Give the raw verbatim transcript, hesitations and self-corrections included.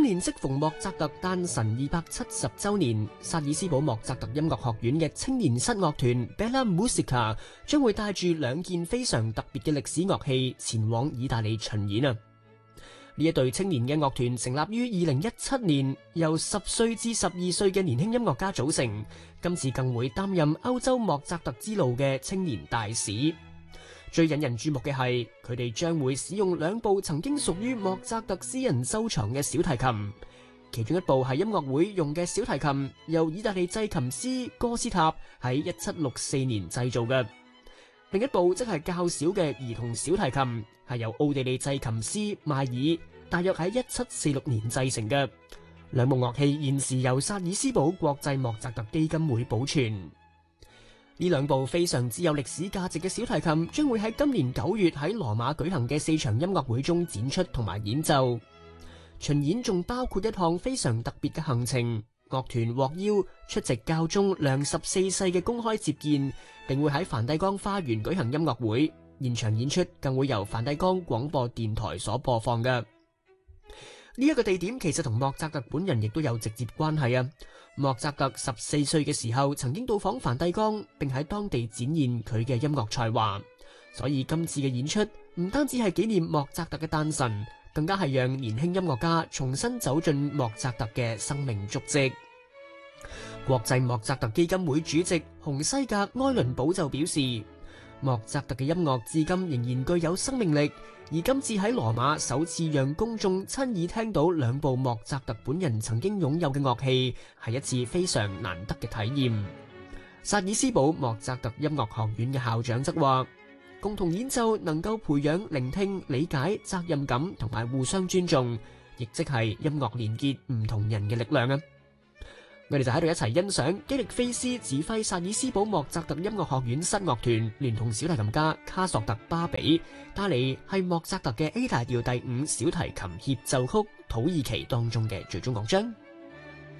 年適逢莫扎特誕辰二百七十週年，薩爾斯堡莫扎特音樂學院嘅青年室樂團 Bella Musica 將會帶住兩件非常特別嘅歷史樂器前往意大利巡演啊！呢一隊青年嘅樂團成立於二零一七年，由十歲至十二歲嘅年輕音樂家組成。今次更會擔任歐洲莫扎特之路嘅青年大使。最引人注目嘅係，佢哋將會使用兩部曾經屬於莫扎特私人收藏嘅小提琴，其中一部係音樂會用嘅小提琴，由意大利製琴師哥斯塔喺一七六四年製造嘅；另一部則係較小嘅兒童小提琴，係由奧地利製琴師邁爾大約喺一七四六年製成嘅。兩部樂器現時由薩爾斯堡國際莫扎特基金會保存。呢兩部非常之有歷史價值嘅小提琴，將會喺今年九月喺羅馬舉行嘅四場音樂會中展出同埋演奏。巡演仲包括一項非常特別嘅行程，樂團獲邀出席教宗良十四世嘅公開接見，並會喺梵蒂岡花園舉行音樂會。現場演出更會由梵蒂岡廣播電台所播放嘅。呢一個地點其實同莫扎特本人亦都有直接關係啊！莫扎特十四歲嘅時候曾經到訪梵蒂岡，並喺當地展現佢嘅音樂才華，所以今次嘅演出唔單止係紀念莫扎特嘅誕辰，更加係讓年輕音樂家重新走進莫扎特嘅生命足跡。國際莫扎特基金會主席洪西格埃倫堡就表示，莫扎特嘅音樂至今仍然具有生命力，而今次喺羅馬首次讓公眾親耳聽到兩部莫扎特本人曾經擁有嘅樂器，係一次非常難得嘅體驗。薩爾斯堡莫扎特音樂學院嘅校長則話，共同演奏能夠培養聆聽、理解、責任感同埋互相尊重，亦即係音樂連結唔同人嘅力量啊！我哋就喺度一齊欣賞基力菲斯指揮薩爾斯堡莫扎特音樂學院室樂團聯同小提琴家卡索特巴比帶嚟係莫扎特嘅 A 大調第五小提琴協奏曲土耳其當中嘅最終樂章。